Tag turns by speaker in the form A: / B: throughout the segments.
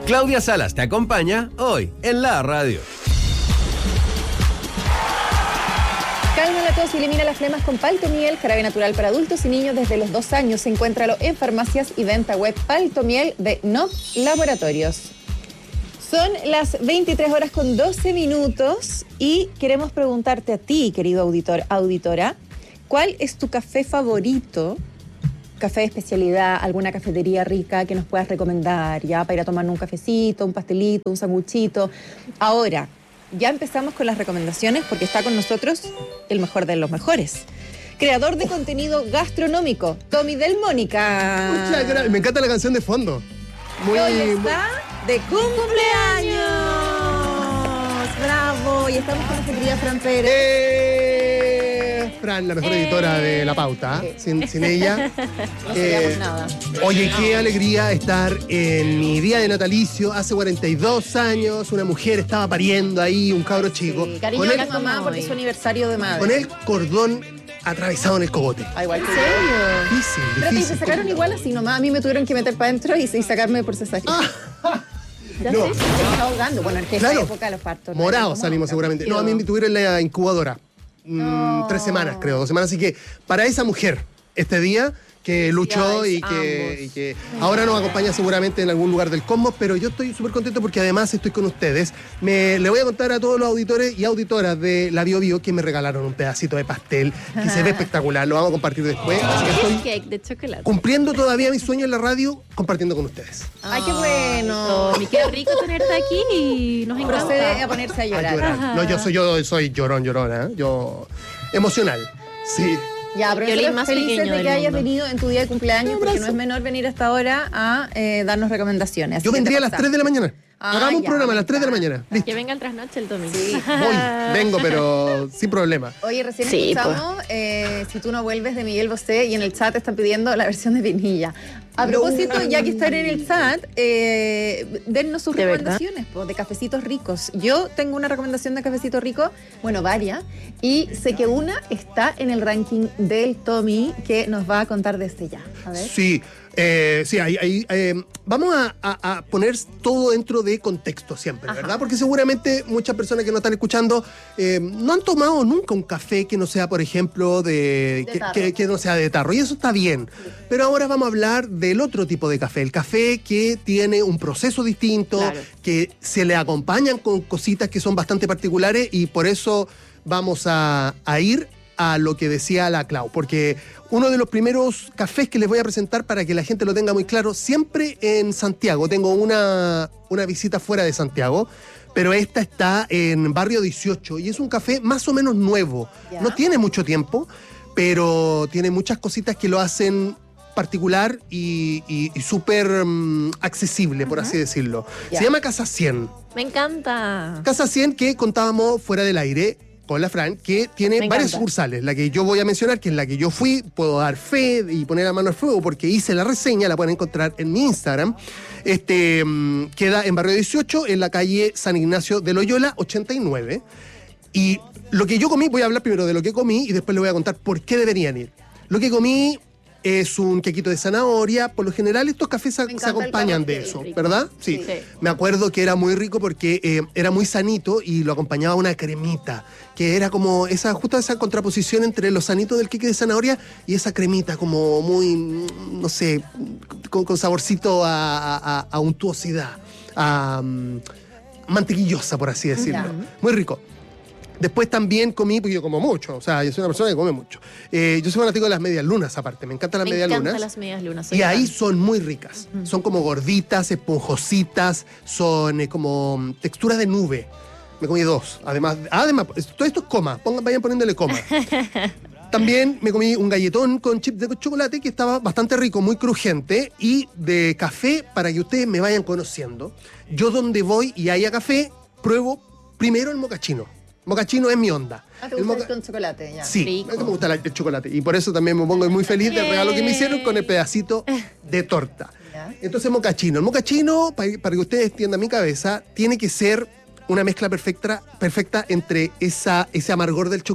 A: Claudia Salas te acompaña hoy en la radio.
B: Calma la tos y elimina las flemas con Paltomiel, jarabe natural para adultos y niños desde los 2 años. Encuéntralo en farmacias y venta web. Paltomiel de NOV Laboratorios. Son las 23:12 y queremos preguntarte a ti, querido auditora, ¿cuál es tu café favorito? Café de especialidad, alguna cafetería rica que nos puedas recomendar, ya para ir a tomar un cafecito, un pastelito, un sanguchito. Ahora, ya empezamos con las recomendaciones porque está con nosotros el mejor de los mejores. Creador de contenido gastronómico, Tommy Del Mónica.
C: Muchas gracias. Me encanta la canción de fondo.
B: Hoy está de cumpleaños. ¡Bravo! Y estamos con nuestra querida Fran Pérez.
C: Fran, la mejor editora de La Pauta. Sin ella.
B: No seríamos nada.
C: Oye, qué alegría estar en mi día de natalicio. Hace 42 años, una mujer estaba pariendo ahí, un cabro chico.
B: Sí, cariño a la mamá porque es su aniversario de madre.
C: Con el cordón atravesado en el cogote.
B: Igual que
C: Difícil.
B: Pero se sacaron igual así nomás. A mí me tuvieron que meter para adentro y sacarme por cesárea. Ya
C: no.
B: sé, se está ahogando. Bueno, en esa época los partos.
C: Morados salimos seguramente. No, a mí me tuvieron en la incubadora. 3 semanas, creo, 2 semanas. Así que para esa mujer, este día que luchó y que ahora nos acompaña seguramente en algún lugar del cosmos, pero yo estoy súper contento porque además estoy con ustedes. Le voy a contar a todos los auditores y auditoras de la Bio Bio que me regalaron un pedacito de pastel que se ve espectacular. Lo vamos a compartir después. Así que estoy
D: cake de chocolate.
C: Cumpliendo todavía mi sueño en la radio, compartiendo con ustedes.
B: ¡Ay, qué bueno!
D: Tommy, qué rico tenerte aquí y nos encanta.
B: Procede a ponerse a llorar.
C: No, yo soy llorón, ¿eh? Yo emocional. Sí.
B: Ya, pero
D: Violín
B: nosotros
D: más
B: felices
D: pequeño
B: de
D: del
B: que hayas
D: mundo.
B: venido en tu día de cumpleaños, porque no es menor venir hasta ahora a darnos recomendaciones. Así
C: Yo
B: que
C: vendría a
B: te
C: las 3 de la mañana. Hagamos un
B: ya,
C: programa a las 3 de la
B: está.
C: mañana. Listo.
D: Que venga al trasnoche el Tommy.
B: Sí.
C: Vengo, pero sin problema.
B: Oye, recién
D: Sí,
B: escuchamos Si tú no vuelves de Miguel Bosé y en el chat están pidiendo la versión de Vinilla. A propósito, ya que están en el chat, dennos sus
D: ¿De
B: recomendaciones de cafecitos ricos. Yo tengo una recomendación de cafecito rico, bueno, varias, y sé que una está en el ranking del Tommy que nos va a contar desde ya. A ver.
C: Sí. Vamos a poner todo dentro de contexto siempre, ¿verdad? Porque seguramente muchas personas que nos están escuchando no han tomado nunca un café que no sea, por ejemplo, que no sea de tarro. Y eso está bien. Pero ahora vamos a hablar del otro tipo de café. El café que tiene un proceso distinto,
B: Claro.
C: que se le acompañan con cositas que son bastante particulares y por eso vamos a ir a lo que decía la Clau, porque uno de los primeros cafés que les voy a presentar para que la gente lo tenga muy claro, siempre en Santiago, tengo una visita fuera de Santiago, pero esta está en Barrio 18 y es un café más o menos nuevo,
B: ¿Ya?
C: No tiene mucho tiempo, pero tiene muchas cositas que lo hacen particular y súper accesible, por así decirlo.
B: Ya.
C: Se llama Casa 100.
D: Me encanta.
C: Casa 100 que contábamos fuera del aire con la Fran, que tiene
D: Me
C: varias
D: encanta.
C: sucursales. La que yo voy a mencionar, que es la que yo fui, puedo dar fe y poner la mano al fuego porque hice la reseña, la pueden encontrar en mi Instagram. Queda en Barrio 18, en la calle San Ignacio de Loyola, 89. Y lo que yo comí, voy a hablar primero de lo que comí y después les voy a contar por qué deberían ir. Lo que comí es un quequito de zanahoria. Por lo general estos cafés se
B: encanta el
C: acompañan de
B: café,
C: eso,
D: rico.
C: ¿verdad? Sí.
D: Sí.
C: Me acuerdo que era muy rico porque era muy sanito y lo acompañaba una cremita, que era como justo esa contraposición entre lo sanito del queque de zanahoria y esa cremita como muy, no sé, con saborcito a untuosidad, a mantequillosa, por así decirlo.
B: Ya.
C: Muy rico. Después también comí, porque yo como mucho, o sea, yo soy una persona que come mucho. Yo soy fanático de las medias lunas, aparte, me encantan las
D: Me
C: medias
D: encantan
C: lunas.
D: las medias lunas. soy
C: Y ahí
D: fan.
C: son muy ricas. Son como gorditas, esponjositas, son como textura de nube. Me comí 2. Además, todo esto es coma. Vayan poniéndole coma. También me comí un galletón con chips de chocolate que estaba bastante rico, muy crujiente. Y de café, para que ustedes me vayan conociendo. Yo donde voy y haya café, pruebo primero el mocachino. Mocachino es mi onda.
B: ¿Te gusta el con chocolate? Ya.
C: Sí,
D: Rico.
C: a mí me gusta el chocolate. Y por eso también me pongo muy feliz del regalo que me hicieron con el pedacito de torta.
B: Ya.
C: Entonces, mocachino. El mocachino, para que ustedes entiendan mi cabeza, tiene que ser una mezcla perfecta entre ese amargor del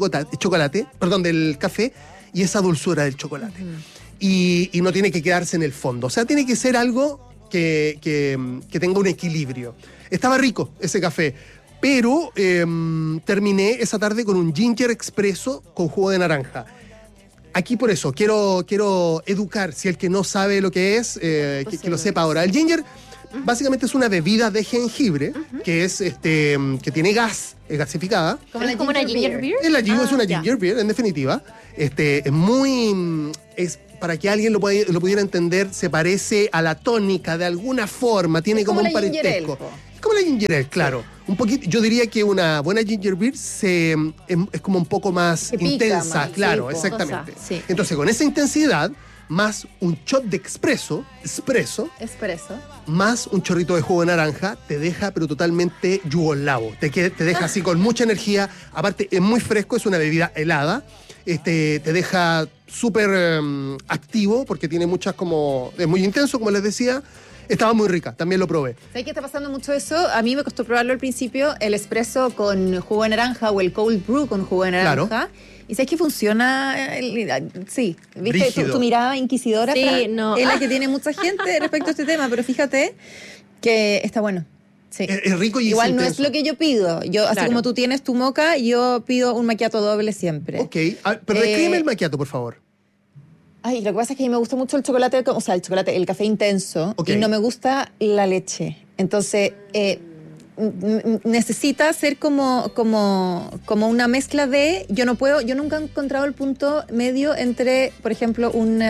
C: del café, y esa dulzura del chocolate. Y no tiene que quedarse en el fondo. O sea, tiene que ser algo que tenga un equilibrio. Estaba rico ese café, pero terminé esa tarde con un ginger expreso con jugo de naranja. Aquí por eso, quiero educar, si el que no sabe lo que es, que lo sepa ahora. El ginger básicamente es una bebida de jengibre que es que tiene gas, es gasificada.
D: ¿Es como una ginger beer?
C: Es una
D: ya.
C: ginger beer, en definitiva. Es muy... para que alguien lo pudiera entender, se parece a la tónica de alguna forma, tiene
B: Es
C: como
B: como
C: un
B: la ginger ale,
C: parentesco.
B: po.
C: Es como la ginger ale, claro. Un poquito, yo diría que una buena ginger beer es como un poco más
B: Se pica
C: intensa,
B: más,
C: claro,
B: sí, po.
C: exactamente.
D: O sea, sí.
C: Entonces, con esa intensidad, más un shot de espresso,
B: Espresso.
C: más un chorrito de jugo de naranja, te deja pero totalmente yugolabo. Te deja así con mucha energía. Aparte, es muy fresco, es una bebida helada. Te deja súper activo porque tiene muchas como... Es muy intenso, como les decía. Estaba muy rica, también lo probé.
B: ¿Sabes qué está pasando mucho eso? A mí me costó probarlo al principio, el espresso con jugo de naranja o el cold brew con jugo de naranja.
C: Claro.
B: ¿Y sabes que funciona? Sí, ¿viste?
C: Brígido.
B: Tu mirada inquisidora
D: Sí,
B: Fran,
D: no.
B: es la que tiene mucha gente respecto a este tema, pero fíjate que está bueno. Sí.
C: Es rico y
B: Igual
C: es
B: no
C: intenso.
B: es lo que yo pido. Yo, así
D: Claro.
B: como tú tienes tu moca, yo pido un macchiato doble siempre.
C: Ok, pero descríbeme el macchiato, por favor.
B: Ay, lo que pasa es que a mí me gusta mucho el chocolate, o sea, el café intenso,
C: Ok.
B: y no me gusta la leche. Entonces, necesita ser como una mezcla de... Yo nunca he encontrado el punto medio entre, por ejemplo, un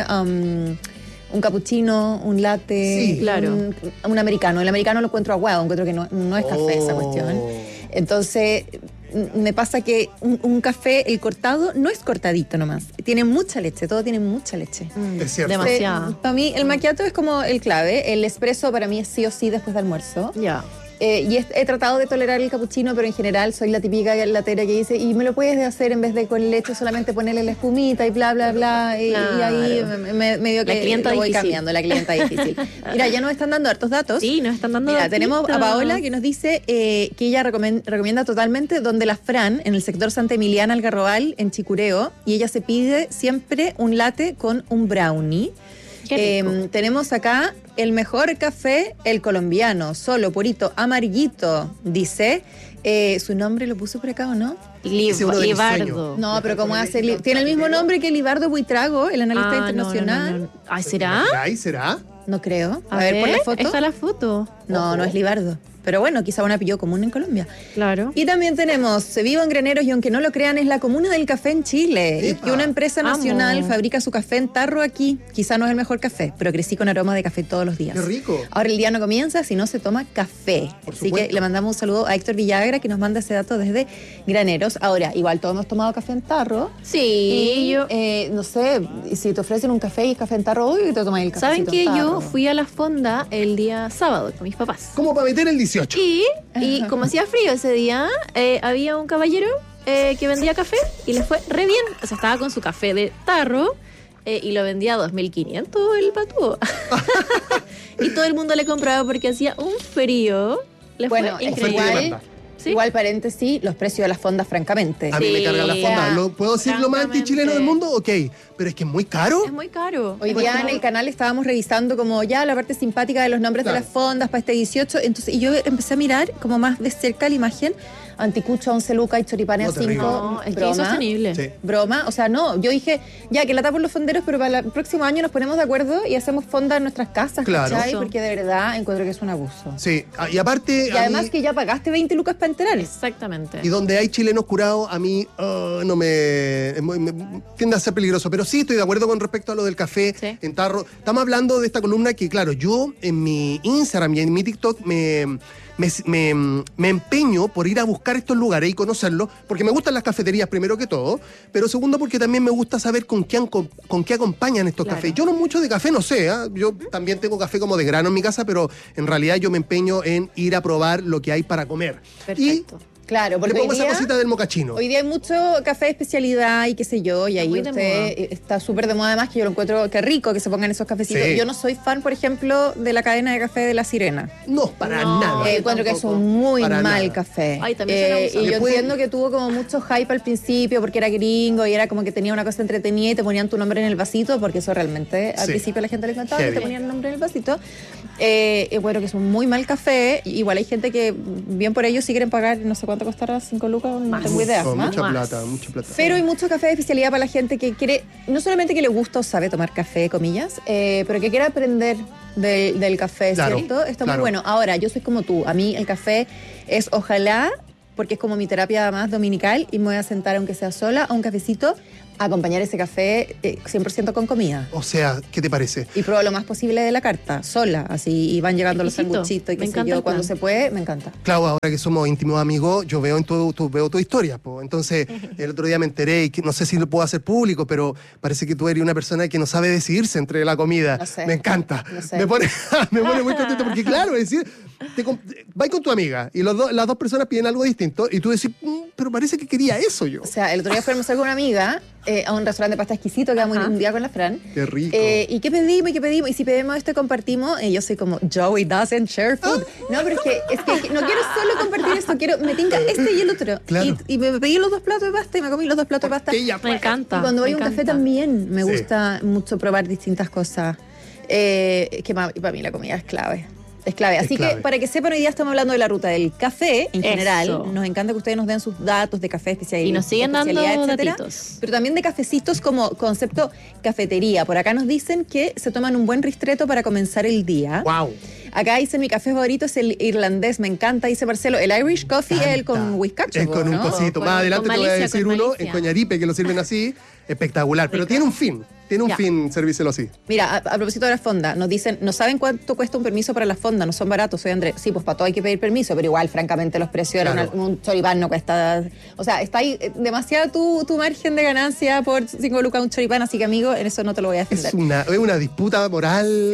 B: cappuccino, un latte,
C: Sí.
D: Claro.
B: un americano. El americano lo encuentro aguado, encuentro que no es café esa cuestión. Entonces, me pasa que un café, el cortado, no es cortadito nomás. Tiene mucha leche, todo tiene mucha leche.
C: Es cierto.
D: Demasiado.
B: Para mí, el macchiato es como el clave. El espresso para mí es sí o sí después de almuerzo.
D: Ya.
B: Y he tratado de tolerar el cappuccino, pero en general soy la típica latera que dice, y me lo puedes hacer en vez de con leche, solamente ponerle la espumita y bla, bla, bla. Y ahí medio que
D: La clienta
B: lo voy
D: difícil.
B: cambiando, la clienta difícil. Mira, ya nos están dando hartos datos.
D: Sí, nos están dando
B: Mira,
D: datitos.
B: tenemos a Paola que nos dice que ella recomienda totalmente donde la Fran, en el sector Santa Emiliana, Algarrobal, en Chicureo, y ella se pide siempre un latte con un brownie.
D: Qué rico.
B: Tenemos acá el mejor café, el colombiano, solo, purito, amarguito, dice. ¿Su nombre lo puso por acá o no?
C: Ese es uno de mis
D: Libardo.
C: sueños.
B: No, pero como hace... Tiene el mismo nombre que Libardo Buitrago, el analista
D: Ah,
B: internacional.
D: no. Ay, ¿será?
C: ¿Será?
B: No creo.
D: A
B: ver, pon la foto.
D: Está la foto.
B: No es Libardo. Pero bueno, quizá un apellido común en Colombia.
D: Claro.
B: Y también tenemos, vivo en Graneros y aunque no lo crean, es la comuna del café en Chile. Y
C: ¡Epa!
B: que una empresa nacional
D: Amo.
B: fabrica su café en tarro aquí. Quizá no es el mejor café, pero crecí con aroma de café todos los días.
C: ¡Qué rico!
B: Ahora el día no comienza si no se toma café.
C: Por
B: Así
C: supuesto.
B: que le mandamos un saludo a Héctor Villagra que nos manda ese dato desde Graneros. Ahora, igual todos hemos tomado café en tarro.
D: Sí,
B: Y
D: yo...
B: no sé, si te ofrecen un café y es café en tarro, uy, te tomas el café.
D: ¿Saben que yo fui a la fonda el día sábado con mis papás?
C: Como para meter el 18.
D: Y como hacía frío ese día, había un caballero que vendía café y le fue re bien. O sea, estaba con su café de tarro y lo vendía a 2.500 el patúo. Y todo el mundo le compraba porque hacía un frío. Le
B: Bueno,
D: fue
B: es
C: Oferta y
D: increíble.
C: demanda.
D: ¿Sí?
B: Igual paréntesis, los precios de las fondas, francamente.
C: A mí me
D: Sí.
C: carga la fonda. ¿Puedo decir lo más
D: Francamente.
C: antichileno del mundo? Ok. Pero es que es muy caro.
D: Es muy caro.
B: Hoy
D: Es muy
B: día en
D: caro.
B: el canal estábamos revisando como ya la parte simpática de los nombres
C: Claro.
B: de las fondas para este 18. Entonces, y yo empecé a mirar como más de cerca la imagen. Anticucho a 11 lucas y choripane
C: No,
B: a
C: terrible.
B: 5.
D: No, es que es
B: Broma.
D: insostenible.
C: Sí.
B: Broma, o sea, no, yo dije, ya que lata por los fonderos, pero para el próximo año nos ponemos de acuerdo y hacemos fonda en nuestras casas,
C: Claro.
B: ¿cachai?
D: Eso.
B: Porque de verdad encuentro que es un abuso.
C: Sí. Y aparte.
B: Y
C: a
B: además
C: mí-
B: que ya pagaste 20 lucas para enterar.
D: Exactamente.
C: Y donde hay chilenos curados, a mí no me tiende a ser peligroso. Pero sí estoy de acuerdo con respecto a lo del café
D: Sí.
C: en tarro. Estamos hablando de esta columna que, claro, yo en mi Instagram y en mi TikTok me empeño por ir a buscar estos lugares y conocerlos, porque me gustan las cafeterías primero que todo, pero segundo porque también me gusta saber con qué acompañan estos
D: Claro.
C: cafés. Yo no mucho de café, no sé, ¿ah? Yo también tengo café como de grano en mi casa, pero en realidad yo me empeño en ir a probar lo que hay para comer.
D: Perfecto.
B: Claro,
C: Y
B: porque
C: le pongo
B: hoy
C: esa
B: día,
C: cosita del mocachino.
B: hoy día hay mucho café de especialidad y qué sé yo, y ahí
D: muy de
B: usted
D: moda.
B: está súper de moda además, que yo lo encuentro que rico que se pongan esos cafecitos.
C: Sí.
B: Yo no soy fan, por ejemplo, de la cadena de café de La Sirena.
C: No, para
D: No.
C: nada.
B: Encuentro que es
D: tampoco.
B: un muy
C: Para
B: mal
C: nada.
B: café.
D: Ay, también suena abusado.
B: y yo
C: Le pueden-
B: entiendo que tuvo como mucho hype al principio porque era gringo y era como que tenía una cosa entretenida y te ponían tu nombre en el vasito, porque eso realmente al
C: Sí.
B: principio la gente le encantaba que
C: Heavy.
B: te ponían el nombre en el vasito. Bueno, que es un muy mal café. Igual hay gente que, bien por ello, si quieren pagar, no sé cuánto costará, 5 lucas, no tengo idea.
C: Mucha
D: Más.
C: plata, mucha plata.
B: Pero hay mucho café de especialidad para la gente que quiere, no solamente que le gusta o sabe tomar café, comillas, pero que quiere aprender del café,
C: Claro,
B: ¿cierto? Está
C: claro.
B: muy bueno. Ahora, yo soy como tú. A mí el café es ojalá, porque es como mi terapia más dominical, y me voy a sentar, aunque sea sola, a un cafecito, a acompañar ese café 100% con comida.
C: O sea, ¿qué te parece?
B: Y pruebo lo más posible de la carta, sola, así, y van llegando los
D: Exquisito.
B: sanguchitos y qué
D: Me
B: sé
D: encanta
B: yo,
D: el
B: cuando
D: plan.
B: se puede, me encanta.
C: Clau, ahora que somos íntimos amigos, yo veo en veo tu historia, po. Entonces, el otro día me enteré, y que no sé si lo puedo hacer público, pero parece que tú eres una persona que no sabe decidirse entre la comida.
B: No sé.
C: Me encanta.
B: No sé.
C: Me pone muy contento porque, claro, es decir, vas con tu amiga y las dos personas piden algo distinto y tú decís, pero parece que quería eso yo.
B: O sea, el otro día fui a almorzar con una amiga a un restaurante de pasta exquisito que vamos
D: Ajá.
B: un día con la Fran.
C: Qué rico.
B: ¿Y qué pedimos? ¿Y qué pedimos? Y si pedimos esto, compartimos. Y yo soy como, Joey doesn't share food. No, pero es que no quiero solo compartir esto, me tinca este y el otro.
C: Claro.
B: Y me pedí los 2 platos de pasta y me comí los 2 platos de pasta.
C: Ella,
D: Me encanta.
B: Y cuando voy a
D: me
B: un café
D: encanta.
B: también me
C: Sí.
B: gusta mucho probar distintas cosas. Para mí la comida es clave. Es clave.
C: Es
B: Así
C: clave.
B: que, para que sepan, hoy día estamos hablando de la ruta del café en
D: Eso.
B: general. Nos encanta que ustedes nos den sus datos de café especial.
D: Y nos siguen dando
B: especialidad, etcétera.
D: datitos.
B: Pero también de cafecitos como concepto cafetería. Por acá nos dicen que se toman un buen ristreto para comenzar el día.
C: wow.
B: Acá dicen mi café favorito es el irlandés, me encanta, dice Marcelo. El Irish coffee es el con whiskacho,
C: Es con un
B: ¿no?
C: cosito.
D: Con-
C: Más adelante
D: con
C: te voy a
D: malicia,
C: decir
D: con
C: uno
D: malicia.
C: en Coñaripe que lo sirven así. Espectacular. Pero
D: Rico.
C: tiene un fin. Tiene un
D: Ya.
C: fin servírselo así.
B: Mira, a propósito de la fonda, nos dicen, no saben cuánto cuesta un permiso para la fonda, no son baratos, soy Andrés. Sí, pues para todo hay que pedir permiso, pero igual, francamente, los precios
C: Claro.
B: eran un choripán no cuesta. O sea, está ahí demasiado tu margen de ganancia por 5 lucas un choripán, así que amigo, en eso no te lo voy a defender.
C: Es una disputa moral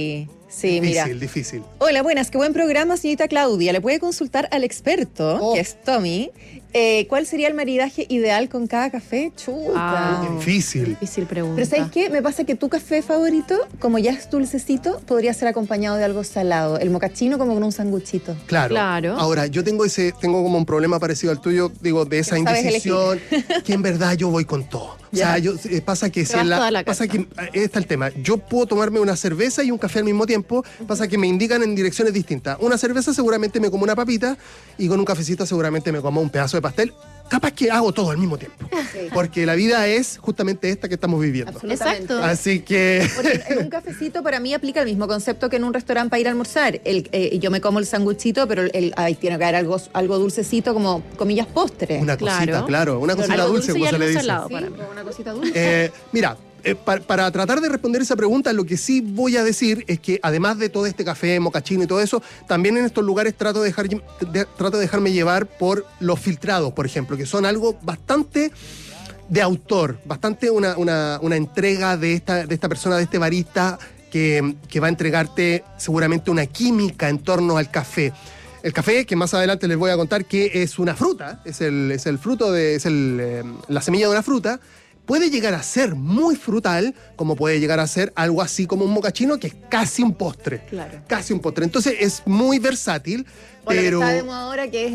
B: Sí, mira.
C: difícil.
B: Hola, buenas, qué buen programa, señorita Claudia. Le puede consultar al experto,
C: Oh.
B: que es Tommy, cuál sería el maridaje ideal con cada café. Chuta.
D: Ah.
C: Qué difícil.
D: Difícil pregunta.
B: Pero ¿sabes qué? Me pasa que tu café favorito, como ya es dulcecito, podría ser acompañado de algo salado. El mocachino como con un sanguchito.
C: Claro.
D: Claro.
C: Ahora, yo tengo como un problema parecido al tuyo, digo, de esa
B: Que no sabes
C: indecisión, que en verdad yo voy con todo. O sea,
B: Ya.
C: pasa que
D: Te vas toda la
C: pasa
D: carta.
C: que está el tema. Yo puedo tomarme una cerveza y un café al mismo tiempo, pasa que me indican en direcciones distintas. Una cerveza seguramente me como una papita y con un cafecito seguramente me como un pedazo de pastel. Capaz que hago todo al mismo tiempo.
B: Sí.
C: Porque la vida es justamente esta que estamos viviendo.
B: Absolutamente.
D: Exacto.
C: Así que
B: Porque en un cafecito para mí aplica el mismo concepto que en un restaurante para ir a almorzar. Yo me como el sanguchito, pero ahí tiene que haber algo dulcecito como, comillas, postre.
C: una cosita,
D: Claro.
C: claro, una cosita
D: Algo
C: dulce,
D: dulce y
C: como se le
D: algo
C: dice.
D: salado.
B: Sí,
D: para mí.
B: una cosita dulce.
C: Mira, para tratar de responder esa pregunta, lo que sí voy a decir es que además de todo este café, mocachino y todo eso, también en estos lugares trato de dejarme llevar por los filtrados, por ejemplo, que son algo bastante de autor, bastante una entrega de esta persona, de este barista, que va a entregarte seguramente una química en torno al café. El café, que más adelante les voy a contar que es una fruta, es el fruto la semilla de una fruta, puede llegar a ser muy frutal, como puede llegar a ser algo así como un mocachino, que es casi un postre.
B: Claro.
C: Casi un postre. Entonces es muy versátil,
B: O lo que
C: pero...
B: está de moda ahora, que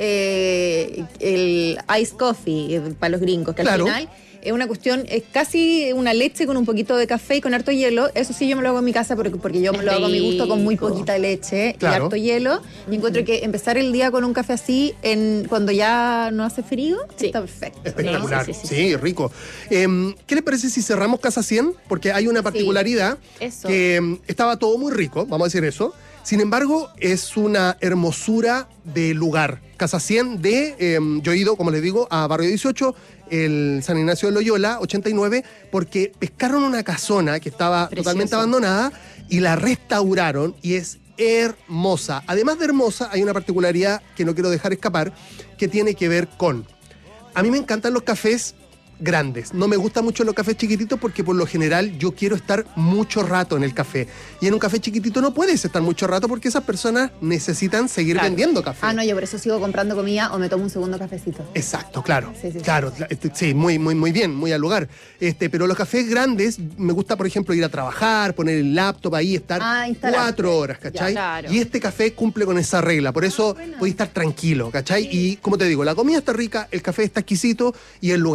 B: es el ice coffee para los gringos, que
C: Claro.
B: al final es una cuestión, es casi una leche con un poquito de café y con harto hielo. Eso sí, yo me lo hago en mi casa porque yo me lo hago a mi gusto con muy
D: Rico.
B: poquita leche
C: Claro.
B: y harto hielo. Y encuentro que empezar el día con un café así cuando ya no hace frío,
D: Sí.
B: está perfecto.
C: Espectacular,
D: Sí,
C: sí,
D: sí, sí.
C: rico. ¿Qué le parece si cerramos Casa 100? Porque hay una particularidad
D: Eso.
C: que estaba todo muy rico, vamos a decir eso. Sin embargo, es una hermosura de lugar. Casa 100 yo he ido, como les digo, a Barrio 18, el San Ignacio de Loyola, 89, porque pescaron una casona que estaba
D: Precioso.
C: totalmente abandonada y la restauraron y es hermosa. Además de hermosa, hay una particularidad que no quiero dejar escapar, que tiene que ver con... A mí me encantan los cafés grandes. No me gustan mucho los cafés chiquititos porque por lo general yo quiero estar mucho rato en el café. Y en un café chiquitito no puedes estar mucho rato porque esas personas necesitan seguir
B: Claro.
C: vendiendo café.
B: Ah, no, yo por eso sigo comprando comida o me tomo un segundo cafecito.
C: Exacto, claro.
B: Sí, sí, sí.
C: Claro, sí, muy bien, muy al lugar. Pero los cafés grandes, me gusta, por ejemplo, ir a trabajar, poner el laptop ahí, estar
B: Instalarte.
C: 4 horas, ¿cachai?
D: Ya, claro.
C: Y este café cumple con esa regla, por eso
B: bueno.
C: podéis estar tranquilo, ¿cachai? Y como te digo, la comida está rica, el café está exquisito y el lugar es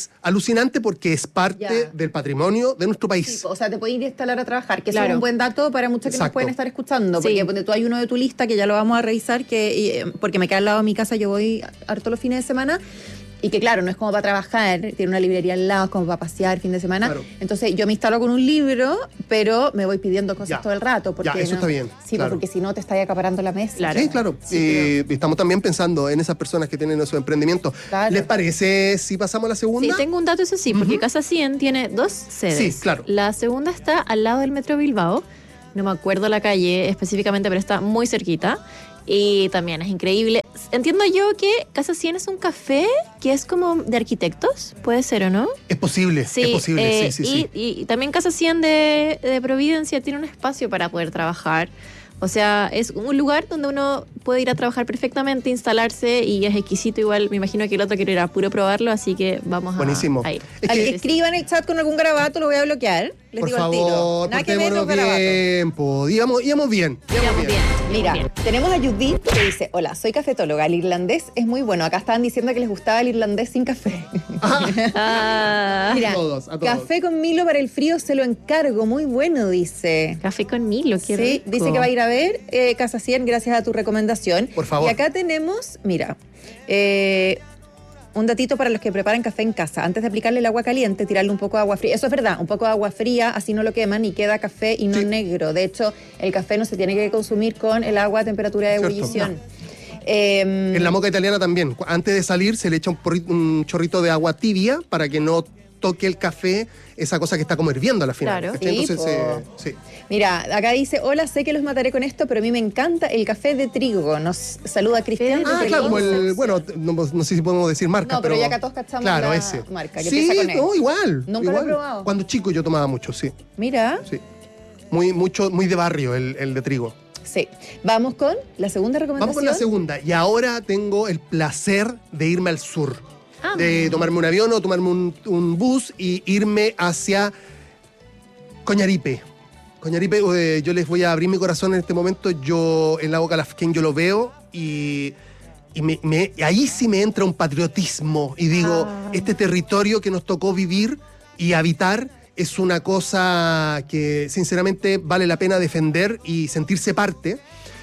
C: es alucinante porque es parte
B: Ya.
C: del patrimonio de nuestro país.
B: Sí, o sea, te puedes ir a instalar a trabajar, que eso
D: Claro.
B: es un buen dato para muchos que nos
C: Exacto.
B: pueden estar escuchando.
D: Sí.
B: Porque ponte tú hay uno de tu lista que ya lo vamos a revisar, porque me queda al lado de mi casa, yo voy harto los fines de semana. Y que claro, no es como para trabajar, tiene una librería al lado, es como para pasear fin de semana.
C: Claro.
B: Entonces yo me instalo con un libro, pero me voy pidiendo cosas
C: Ya.
B: todo el rato. Porque
C: Ya, eso está bien,
B: Sí,
C: claro.
B: porque si no te estás acaparando la mesa.
D: Claro.
C: Sí, claro. Estamos también pensando en esas personas que tienen esos emprendimientos.
B: Claro.
C: ¿Les parece si pasamos a la
D: Sí,
C: segunda?
D: tengo un dato, eso sí, porque Casa 100 tiene 2 sedes.
C: Sí, claro.
D: La segunda está al lado del Metro Bilbao. No me acuerdo la calle específicamente, pero está muy cerquita. Y también es increíble. Entiendo yo que Casa 100 es un café que es como de arquitectos, ¿puede ser o no?
C: Es posible, es posible, sí.
D: Y también Casa 100 de Providencia tiene un espacio para poder trabajar. O sea, es un lugar donde uno puede ir a trabajar perfectamente, instalarse y es exquisito igual. Me imagino que el otro quiere ir a puro probarlo, así que vamos
C: Buenísimo.
D: a ir.
C: Es
B: Al
C: que-
B: que escriba en el chat con algún garabato lo voy a bloquear. Les
C: Por
B: digo al tiro.
C: favor,
B: Nada que ver los
C: portémonos
B: garabatos.
C: tiempo. Íbamos bien.
D: Vamos bien.
B: Mira,
D: Bien.
B: tenemos a Judith que dice, hola, soy cafetóloga, el irlandés es muy bueno. Acá estaban diciendo que les gustaba el irlandés sin café.
D: Ah,
B: Mira,
C: A todos.
B: café con Milo para el frío se lo encargo, muy bueno, dice.
D: café con Milo, qué
B: Sí,
D: rico.
B: dice que va a ir a ver Casa 100 gracias a tu recomendación.
C: Por favor.
B: Y acá tenemos, mira, un datito para los que preparan café en casa. Antes de aplicarle el agua caliente, tirarle un poco de agua fría. Eso es verdad, un poco de agua fría, así no lo queman y queda café y no
C: Sí.
B: negro. De hecho, el café no se tiene que consumir con el agua a temperatura de
C: Cierto.
B: ebullición.
C: En la moca italiana también. Antes de salir se le echa un chorrito de agua tibia para que no toque el café, esa cosa que está como hirviendo a la final.
D: Claro.
C: ¿Cachai?
B: Sí,
C: Entonces,
B: po.
C: sí.
B: Mira, acá dice, hola, sé que los mataré con esto, pero a mí me encanta el café de trigo. Nos saluda Cristian.
C: Ah,
B: desde
C: claro, como
B: Lince.
C: bueno, no sé si podemos decir marca,
B: No, pero ya que todos cachamos
C: claro,
B: la
C: ese.
B: marca, que
C: Sí,
B: empieza con E.
C: no, igual.
B: Nunca lo he
C: igual.
B: probado.
C: Cuando chico yo tomaba mucho, sí.
B: Mira,
C: Sí. Muy de barrio el de trigo.
B: sí. Vamos con la segunda
C: Vamos
B: recomendación.
C: con la segunda. Y ahora tengo el placer de irme al sur.
D: Ah,
C: De tomarme un avión o tomarme un bus y irme hacia Coñaripe. Coñaripe, yo les voy a abrir mi corazón en este momento. Yo, el lago Calafquén, yo lo veo y ahí sí me entra un patriotismo. Y digo, este territorio que nos tocó vivir y habitar es una cosa que sinceramente vale la pena defender y sentirse parte.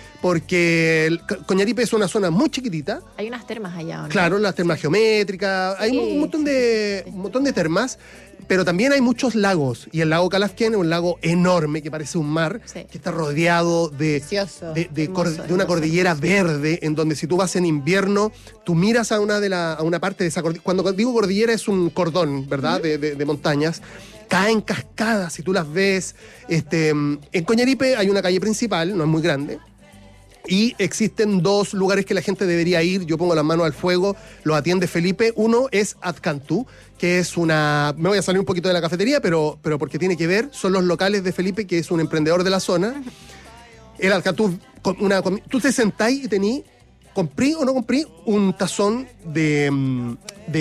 C: Porque Coñaripe es una zona muy chiquitita.
D: hay unas termas allá, ¿o no?
C: Claro, las termas geométricas, hay un montón de termas, pero también hay muchos lagos. Y el lago Calafquén es un lago enorme que parece un mar,
D: Sí.
C: que está rodeado
B: Precioso.
C: de
D: Hermoso,
C: una
D: hermoso.
C: cordillera verde, en donde si tú vas en invierno, tú miras a una parte de esa cordillera. Cuando digo cordillera es un cordón, ¿verdad? De montañas. Caen cascadas, si tú las ves. En Coñaripe hay una calle principal, no es muy grande. Y existen dos lugares que la gente debería ir. Yo pongo las manos al fuego, los atiende Felipe. Uno es Atcantú, que es una... Me voy a salir un poquito de la cafetería, pero porque tiene que ver. Son los locales de Felipe, que es un emprendedor de la zona. El Atcantú, tú te sentáis y tení, compré o no compré, un tazón de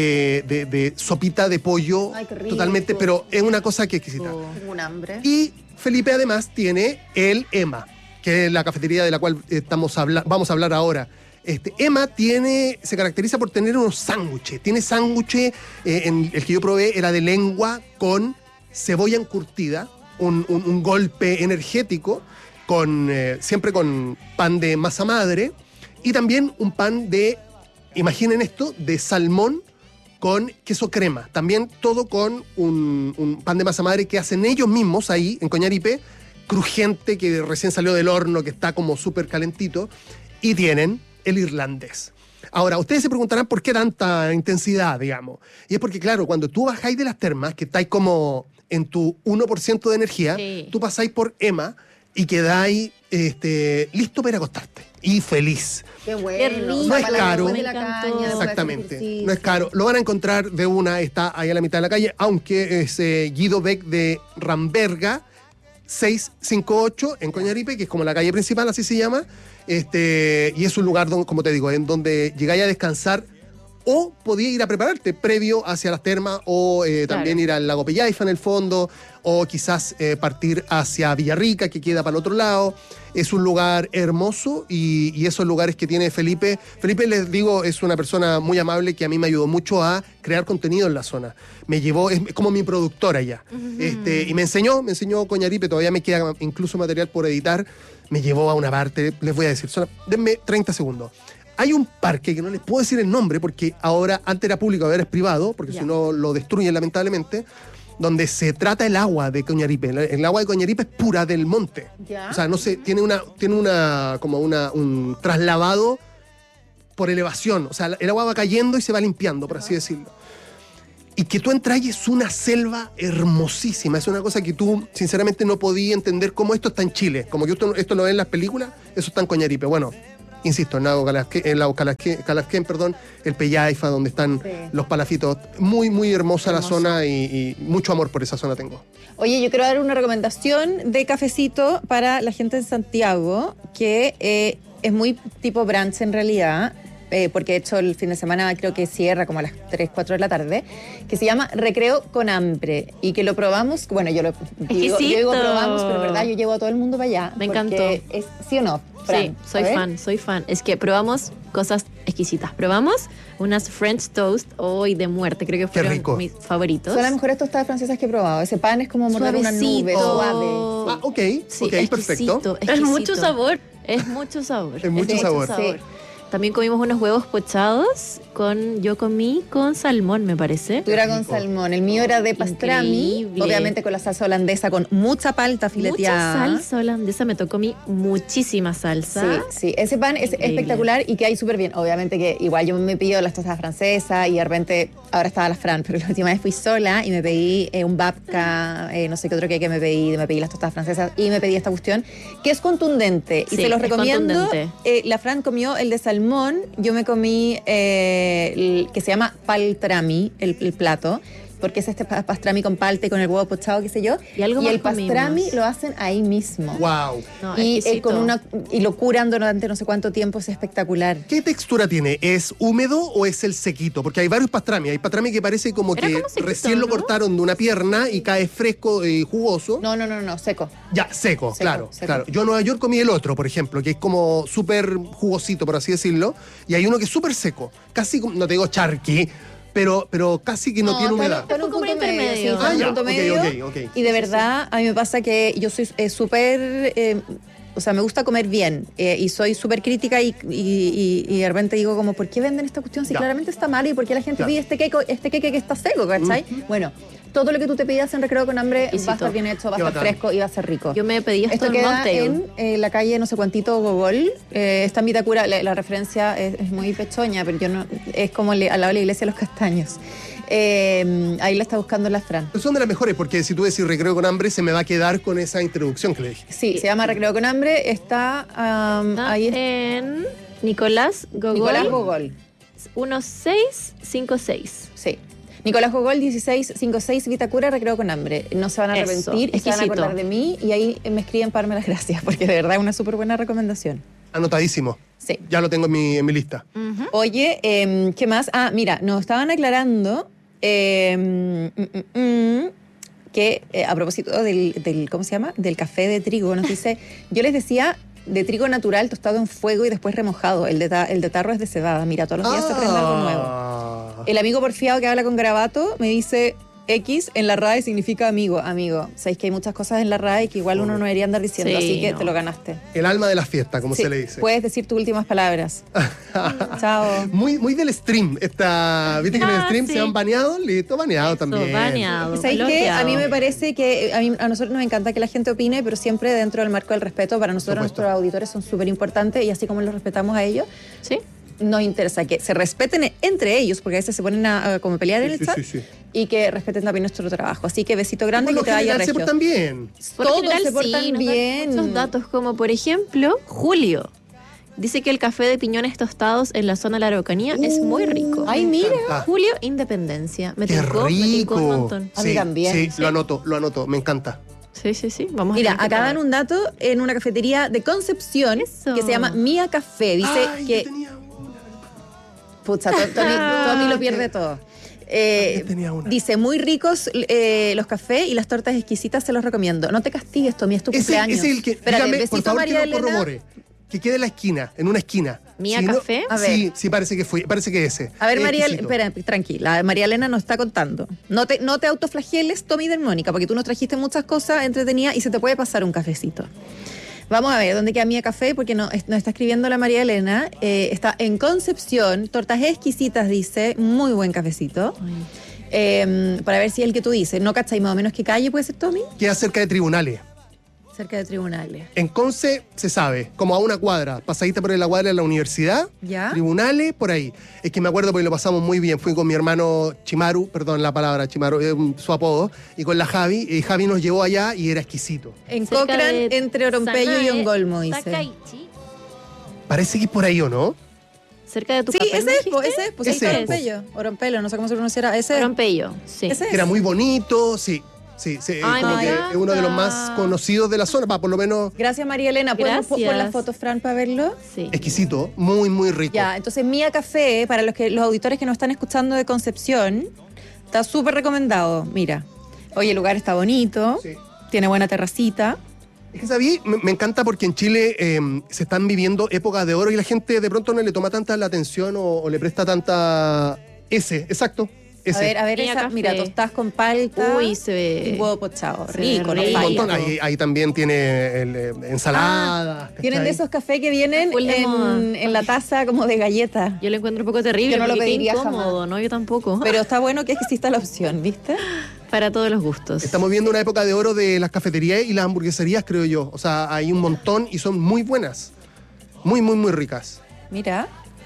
C: sopita de pollo.
B: Ay, qué rico.
C: Totalmente, pero es una cosa que es exquisita.
B: Tengo un hambre.
C: Y Felipe además tiene el EMA, que es la cafetería de la cual vamos a hablar ahora. EMA se caracteriza por tener unos sándwiches. Tiene sándwiches, el que yo probé era de lengua con cebolla encurtida, un golpe energético, siempre con pan de masa madre, y también un pan imaginen esto, de salmón con queso crema. También todo con un pan de masa madre que hacen ellos mismos ahí en Coñaripe, crujiente, que recién salió del horno, que está como súper calentito, y tienen el irlandés. Ahora, ustedes se preguntarán por qué tanta intensidad, digamos. Y es porque, claro, cuando tú bajáis de las termas, que estáis como en tu 1% de energía,
D: Sí.
C: tú pasáis por EMA y quedáis listo para ir a acostarte. Y feliz.
B: Qué bueno.
D: Qué rico.
C: No es caro.
B: De la
D: Me encantó.
B: caña, después de hacer
C: Exactamente.
B: ejercicio.
C: No es caro. Lo van a encontrar de una, está ahí a la mitad de la calle, aunque es Guido Beck de Ramberga, 658 en Coñaripe, que es como la calle principal, así se llama. Y es un lugar donde, como te digo, en donde llegáis a descansar O podía ir a prepararte previo hacia las termas o también ir al lago Pellaifa en el fondo, o quizás partir hacia Villarrica, que queda para el otro lado. Es un lugar hermoso y esos lugares que tiene Felipe. Felipe, les digo, es una persona muy amable que a mí me ayudó mucho a crear contenido en la zona. Me llevó, es como mi productora ya. Y me enseñó Coñaripe, todavía me queda incluso material por editar. Me llevó a una parte, les voy a decir, denme 30 segundos. Hay un parque que no les puedo decir el nombre porque ahora, antes era público, ahora es privado, porque si no lo destruyen lamentablemente, donde se trata el agua de Coñaripe. El agua de Coñaripe es pura del monte.
B: ¿Ya?
C: O sea, no sé, tiene un traslavado por elevación. O sea, el agua va cayendo y se va limpiando, por así decirlo. Y que tú entras y es una selva hermosísima. Es una cosa que tú, sinceramente, no podías entender cómo esto está en Chile. Como que esto lo ven en las películas, eso está en Coñaripe. Bueno, insisto, en el lago Calasquén, el Pellaifa, donde están los palafitos. Muy, muy hermosa la zona y mucho amor por esa zona tengo.
B: Oye, yo quiero dar una recomendación de cafecito para la gente en Santiago, que es muy tipo brunch en realidad, porque de hecho el fin de semana creo que cierra como a las 3, 4 de la tarde, que se llama Recreo con Hambre, y que lo probamos, bueno, yo digo probamos, pero en verdad yo llevo a todo el mundo para allá.
D: Me encantó.
B: ¿Sí o no, Fran?
D: Sí, soy fan. Es que probamos cosas exquisitas. Probamos unas French toast hoy de muerte, creo que fueron mis favoritos.
B: Son las mejores tostadas francesas que he probado. Ese pan es como morder una nube, suave.
C: Ah, ok,
D: perfecto. Es mucho sabor. Es mucho sabor.
B: Sí.
D: También comimos unos huevos pochados yo comí con salmón, me parece.
B: Tú era con salmón, el mío era de pastrami, obviamente con la salsa holandesa, con mucha palta fileteada.
D: Mucha salsa holandesa, me tocó a mí muchísima salsa.
B: Sí, ese pan es espectacular y queda súper bien. Obviamente que igual yo me pido las tostadas francesas y de repente, ahora estaba la Fran, pero la última vez fui sola y me pedí un babka, no sé qué otro que me pedí las tostadas francesas y me pedí esta cuestión, que es contundente y se los recomiendo. La Fran comió el de salmón, yo me comí que se llama paltrami, el plato, porque es este pastrami con palta y con el huevo pochado, qué sé yo.
D: Y el
B: pastrami lo hacen ahí mismo.
C: Wow.
B: Y lo curan durante no sé cuánto tiempo, es espectacular.
C: ¿Qué textura tiene? ¿Es húmedo o es el sequito? Porque hay varios pastrami. Hay pastrami que parece como que sequito, recién lo cortaron de una pierna y cae fresco y jugoso.
B: No, seco.
C: Ya, seco, claro. Yo en Nueva York comí el otro, por ejemplo, que es como súper jugosito, por así decirlo. Y hay uno que es súper seco. Casi, no te digo charqui, pero casi que no tiene humedad.
B: Está en un punto intermedio.
C: Ok.
B: Y de verdad, a mí me pasa que yo soy súper... o sea, me gusta comer bien y soy súper crítica y de repente digo como, ¿por qué venden esta cuestión si claramente está mal y por qué la gente pide este queque que está seco, ¿cachai? Bueno, todo lo que tú te pidas en Recreo con Hambre va a estar bien hecho, va a estar fresco y va a ser rico.
D: Yo me pedí esto
B: queda en la calle no sé cuantito Gogol, está en Vitacura, la referencia es muy pechoña, pero yo no, es como al lado de la iglesia de los Castaños. Ahí la está buscando la Fran.
C: Son de las mejores, porque si tú decís Recreo con Hambre, se me va a quedar con esa introducción que le dije.
B: Sí, se llama Recreo con Hambre, está ahí
D: en Nicolás Gogol 1656.
B: Sí. Nicolás Gogol 1656 Vitacura, Recreo con Hambre. No se van a arrepentir y se van a acordar de mí y ahí me escriben para darme las gracias, porque de verdad es una súper buena recomendación.
C: Anotadísimo.
B: Sí.
C: Ya lo tengo en mi lista.
B: Oye, ¿qué más? Mira, nos estaban aclarando que a propósito del ¿cómo se llama? Del café de trigo, nos dice, yo les decía de trigo natural tostado en fuego y después remojado. El de tarro es de cebada. Mira, todos los días se aprende algo nuevo. El amigo porfiado que habla con garabato me dice... X en la RAE significa amigo. Sabéis que hay muchas cosas en la RAE que igual uno no debería andar diciendo, así que te lo ganaste.
C: El alma de la fiesta, como se le dice.
B: Puedes decir tus últimas palabras. Chao.
C: Muy del stream. ¿Viste que en el stream se han baneado? Listo, baneado también.
D: Baneado.
B: ¿Sabéis qué? A mí me parece que a nosotros nos encanta que la gente opine, pero siempre dentro del marco del respeto. Para nosotros nuestros auditores son súper importantes y así como los respetamos a ellos,
D: ¿sí?
B: Nos interesa que se respeten entre ellos, porque a veces se ponen a como pelear en el chat, y que respeten también nuestro trabajo. Así que besito grande y que te vaya regio.
C: Se portan bien.
B: Todos se portan bien.
D: Muchos datos, como por ejemplo, Julio dice que el café de piñones tostados en la zona de la Araucanía es muy rico.
B: Ay, mira.
D: Julio, Independencia. Me tocó un montón.
C: A mí también. Sí, lo anoto. Me encanta.
D: Sí. Vamos
B: Mira, acá dan un dato en una cafetería de Concepción que se llama Mía Café. Dice que... Pucha, Tommy lo pierde todo.
C: tenía una.
B: Dice, muy ricos los cafés y las tortas exquisitas, se los recomiendo. No te castigues, Tommy, es tu cumpleaños.
C: Ese es el que,
B: Espérate,
C: dígame,
B: besito
C: por favor,
B: María
C: que lo
B: Elena.
C: corrobore. Que quede en la esquina, en una esquina.
D: ¿Mía
C: Si no-
D: Café?
B: A ver.
C: Sí, parece que ese.
B: A ver,
C: Es
B: María,
C: exquisito.
B: espera, tranquila, María Elena nos está contando. No te autoflageles, Tommy de Mónica, porque tú nos trajiste muchas cosas entretenidas y se te puede pasar un cafecito. Vamos a ver, ¿dónde queda Mía Café? Porque nos está escribiendo la María Elena. Está en Concepción, tortas exquisitas, dice, muy buen cafecito. Para ver si es el que tú dices. ¿No cachai más o menos qué calle puede ser, Tommy?
C: Queda cerca de tribunales.
B: Cerca de tribunales.
C: En Conce se sabe, como a una cuadra, pasadita por la cuadra de la universidad,
B: ¿Ya?
C: tribunales, por ahí. Es que me acuerdo porque lo pasamos muy bien. Fui con mi hermano Chimaru, perdón la palabra Chimaru, su apodo, y con la Javi, y Javi nos llevó allá y era exquisito.
B: En
D: Cerca
B: Cochrane,
D: de
B: entre Orompello y
D: Sanae,
B: Ongolmo, dice.
D: Takaichi.
C: Parece que es por ahí, ¿o no?
D: Cerca de tu
B: Sí,
D: papel,
B: ese
D: ¿me
B: es,
D: dijiste?
B: ese es, pues
C: Ese
B: ahí
C: es,
B: está Orompello. Orompello, no sé cómo se pronunciará. Ese es.
D: Rompello, sí.
B: Ese es.
C: Que era muy bonito, sí. Sí,
D: Ay,
C: como
D: me
C: que
D: encanta.
C: es uno de los más conocidos de la zona, por lo menos
B: Gracias, María Elena. ¿Podemos
D: Gracias.
B: poner las fotos, Fran, para verlo?
D: Sí.
C: exquisito, muy, muy rico.
B: Ya, entonces Mía Café, para los auditores que nos están escuchando de Concepción, está súper recomendado. Mira, oye, el lugar está bonito,
C: Sí.
B: tiene buena terracita.
C: Es que sabí, me encanta porque en Chile se están viviendo épocas de oro y la gente de pronto no le toma tanta la atención o le presta tanta... Exacto. Ese.
B: A ver,
D: Mía
B: esa,
D: Café.
B: mira, tostadas con palta
D: Uy, se ve.
B: y huevo pochado.
D: se
B: Rico,
D: ve
B: no
C: Un
D: rico.
C: montón.
B: falla.
C: Ahí también tiene ensaladas.
B: Tienen de
C: ¿cachai?
B: esos cafés que vienen
D: Full de moda.
B: en la taza como de galleta.
D: Yo lo encuentro un poco terrible.
B: Yo no lo
D: porque qué
B: pediría
D: incómodo,
B: jamás.
D: ¿no? Yo tampoco.
B: Pero está bueno que exista la opción, ¿viste?
D: Para todos los gustos.
C: Estamos viendo una época de oro de las cafeterías y las hamburgueserías, creo yo. O sea, hay un montón y son muy buenas. Muy, muy, muy ricas.
B: Mira.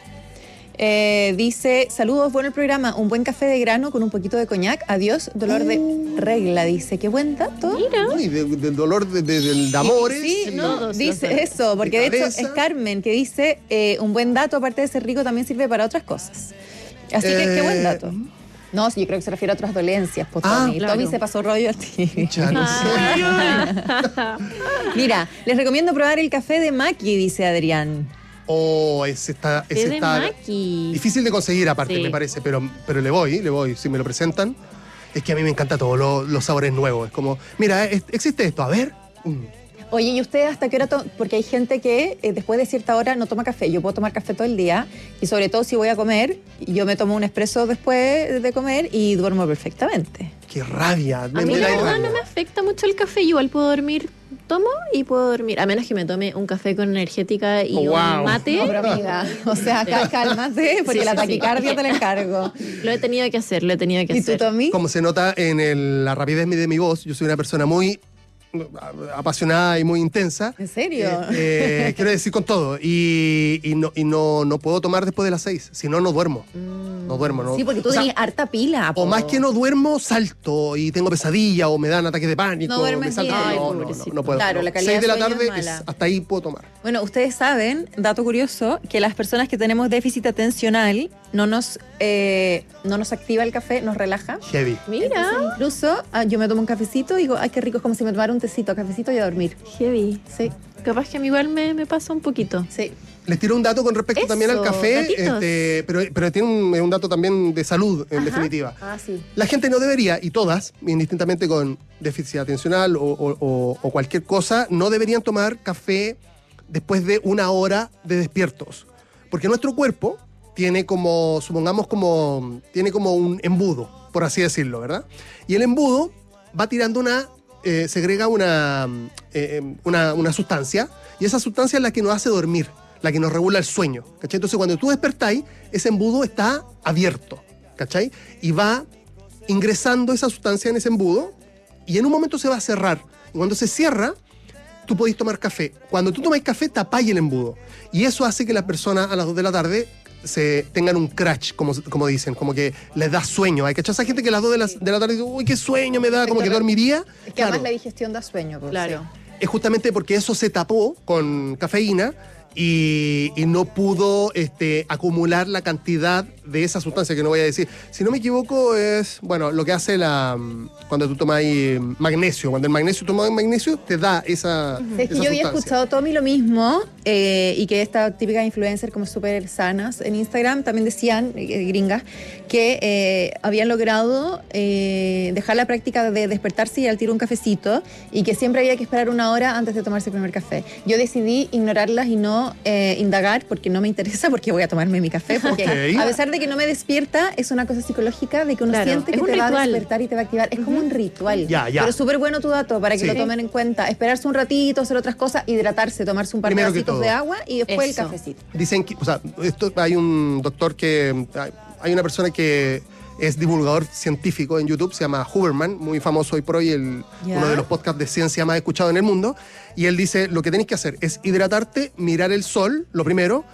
B: Dice, saludos, bueno el programa, un buen café de grano con un poquito de coñac, adiós, dolor de regla, dice, qué buen dato.
D: Mira.
C: Uy, del dolor de amores.
B: Sí,
C: y-
B: no,
D: Todos
B: dice
D: los-
B: eso, porque de
C: de
B: hecho
C: cabeza.
B: es Carmen que dice, un buen dato, aparte de ser rico, también sirve para otras cosas. Así que qué buen dato. No, sí, yo creo que se refiere a otras dolencias, pues,
C: Ah,
B: Tommy.
D: claro.
B: Tommy se pasó rollo a ti.
C: Ya, no sé.
B: Mira, les recomiendo probar el café de Maki, dice Adrián.
C: Oh, ese está
D: Es de
C: está
D: Maki.
C: difícil de conseguir aparte,
D: Sí.
C: me parece, pero le voy, si me lo presentan. Es que a mí me encanta todos los sabores nuevos. Es como, mira, existe esto, a ver.
B: Oye, ¿y usted hasta qué hora porque hay gente que después de cierta hora no toma café? Yo puedo tomar café todo el día y sobre todo si voy a comer, yo me tomo un espresso después de comer y duermo perfectamente.
C: Qué rabia.
D: A mí la verdad no me afecta mucho el café. Yo igual puedo dormir, tomo y puedo dormir. A menos que me tome un café con energética y
C: Oh, wow.
D: un mate.
B: No, pero amiga, o sea, cálmate porque
D: Sí,
B: la
D: sí, sí.
B: taquicardia te la encargo.
D: Lo he tenido que hacer, lo he tenido que
B: ¿Y tú,
D: hacer.
B: Tommy?
C: Como se nota en la rapidez de mi voz, yo soy una persona muy apasionada y muy intensa.
B: ¿En serio?
C: Quiero decir con todo. Y no puedo tomar después de las 6. Si no, no duermo. No duermo, ¿no?
B: Sí, porque tú
C: O sea,
B: tenés harta pila.
C: o
B: po.
C: más que no duermo, salto y tengo pesadilla o me dan ataques de pánico.
B: No duermes
C: me salto.
B: bien.
D: Ay,
C: No,
D: pobrecito.
C: no puedo.
B: Claro, la calidad
C: 6 de la
B: de sueño
C: tarde,
B: es mala.
C: hasta ahí puedo tomar.
B: Bueno, ustedes saben, dato curioso, que las personas que tenemos déficit atencional no nos activa el café, nos relaja.
C: Heavy.
D: Mira,
B: Entonces, incluso yo me tomo un cafecito y digo, ay, qué rico, es como si me tomara un tecito, cafecito y a dormir.
D: heavy.
B: Sí,
D: Capaz que a mí igual me pasa un poquito.
B: sí.
C: Les tiro un dato con respecto
D: Eso,
C: también al café,
D: datitos.
C: pero tiene un dato también de salud, en definitiva.
B: Ah, sí.
C: La gente no debería, y todas, indistintamente con déficit atencional o cualquier cosa, no deberían tomar café después de 1 hora de despiertos. Porque nuestro cuerpo tiene como, supongamos, tiene como un embudo, por así decirlo, ¿verdad? Y el embudo va tirando segrega una sustancia, y esa sustancia es la que nos hace dormir, la que nos regula el sueño, ¿cachai? Entonces, cuando tú despertáis, ese embudo está abierto, ¿cachai? Y va ingresando esa sustancia en ese embudo, y en un momento se va a cerrar. Y cuando se cierra, tú podés tomar café. Cuando tú tomáis café, tapáis el embudo. Y eso hace que las personas a las 2 de la tarde tengan un crash, como dicen, como que les da sueño. Hay que echar a esa gente que a las 2 de la tarde dice, uy, qué sueño me da, como que dormiría.
B: Es que
C: Claro,
B: además la digestión da sueño. Pues,
D: Claro.
B: sí.
C: es justamente porque eso se tapó con cafeína y no pudo acumular la cantidad de esa sustancia que no voy a decir. Si no me equivoco, es, bueno, lo que hace cuando tú tomas magnesio. Cuando el magnesio, tomas magnesio, te da esa,
B: Es que yo había escuchado, Tommy, lo mismo, y que esta típica influencer como súper sanas en Instagram también decían, gringas, que habían logrado dejar la práctica de despertarse y al tiro un cafecito, y que siempre había que esperar 1 hora antes de tomarse el primer café. Yo decidí ignorarlas y no indagar, porque no me interesa, porque voy a tomarme mi café, porque a pesar de que no me despierta, es una cosa psicológica de que uno siente que te va a despertar y te va a activar. Es como un ritual. Pero súper bueno tu dato, para que lo tomen en cuenta. Esperarse un ratito, hacer otras cosas, hidratarse, tomarse un par de vasitos de agua y después el cafecito.
C: Dicen que, o sea, hay un doctor hay una persona que es divulgador científico en YouTube, se llama Huberman, muy famoso hoy por hoy, uno de los podcasts de ciencia más escuchados en el mundo, y él dice, lo que tenés que hacer es hidratarte, mirar el sol, lo primero,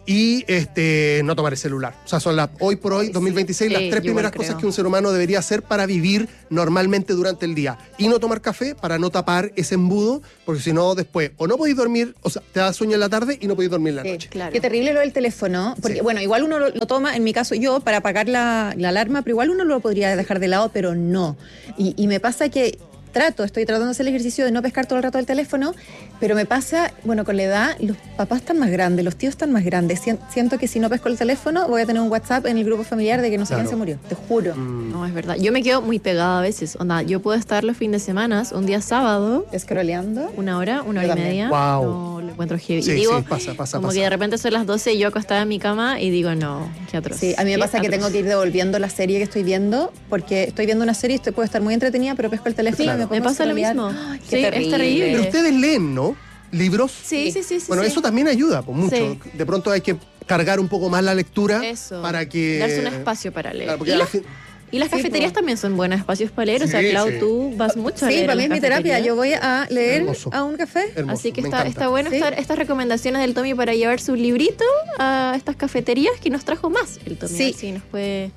C: y no tomar el celular. O sea, son hoy por hoy, 2026, las 3 primeras cosas que un ser humano debería hacer para vivir normalmente durante el día. Y no tomar café para no tapar ese embudo, porque si no, después, o no podéis dormir, o sea, te da sueño en la tarde y no podéis dormir en la noche.
B: Claro. Qué terrible lo del teléfono, porque bueno, igual uno lo toma, en mi caso yo, para apagar la alarma, pero igual uno lo podría dejar de lado, pero no. Y me pasa que estoy tratando de hacer el ejercicio de no pescar todo el rato el teléfono, pero me pasa, bueno, con la edad, los papás están más grandes, los tíos están más grandes. Siento que si no pesco el teléfono, voy a tener un WhatsApp en el grupo familiar de que no sé quién se murió, te juro.
D: No, es verdad. Yo me quedo muy pegada a veces. Onda, yo puedo estar los fines de semana, un día sábado,
B: scrolleando.
D: 1 hora, 1 hora y media.
C: Wow.
D: No, lo encuentro heavy.
C: Sí,
D: y digo,
C: pasa.
D: como que de repente son las 12 y yo acostada en mi cama y digo, no, qué atroz.
B: Sí, a mí me pasa que tengo que ir devolviendo la serie que estoy viendo, porque estoy viendo una serie y puede estar muy entretenida, pero pesco el teléfono y
D: me pasa lo mismo.
B: Ay,
D: Sí, es terrible.
C: Pero ustedes leen, ¿no? ¿Libros?
D: Sí.
C: Bueno, eso también ayuda, pues mucho.
D: Sí.
C: De pronto hay que cargar un poco más la lectura para que...
D: darse un espacio para leer.
C: Claro,
D: y las cafeterías también son buenos espacios para leer. O sea, Clau, tú vas mucho a leer.
B: Sí, para mí es mi terapia. Yo voy a leer a un café.
C: Hermoso,
D: así que
C: me
D: está bueno estas recomendaciones del Tommy para llevar su librito a estas cafeterías que nos trajo más el Tommy.
B: Sí.
D: Sí, nos puede...